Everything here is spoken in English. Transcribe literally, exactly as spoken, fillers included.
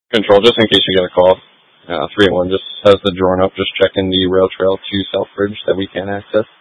Control, just in case you get a call. Uh, three eight one just has the drone up, just checking the rail trail to Southbridge that we can't access.